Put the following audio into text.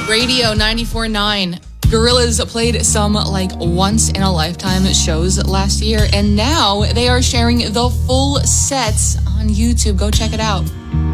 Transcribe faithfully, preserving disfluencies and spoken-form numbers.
Radio ninety-four point nine. Gorillaz played some like once in a lifetime shows last year, and now they are sharing the full sets on YouTube. Go check it out.